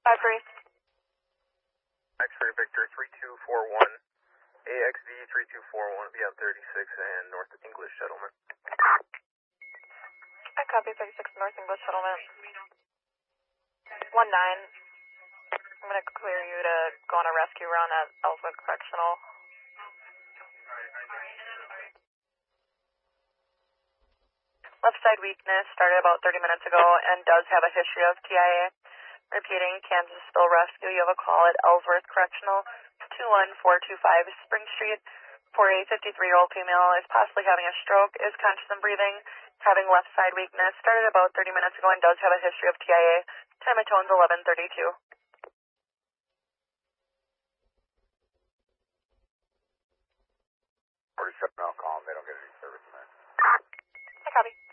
5-3. X-ray Victor 3241, AXV 3241, be on 36 and North English Settlement. I copy 36 North English Settlement. 19. I'm going to clear you to go on a rescue run at Ellsworth Correctional. Left side weakness started about 30 minutes ago and does have a history of TIA. Repeating, Kansasville Rescue, you have a call at Ellsworth Correctional, 21425 Spring Street, for a 53-year-old female is possibly having a stroke, is conscious and breathing, having left side weakness, started about 30 minutes ago and does have a history of TIA. Time of tone's 11:32. 47 I'll call them, they don't get any service in there. I copy.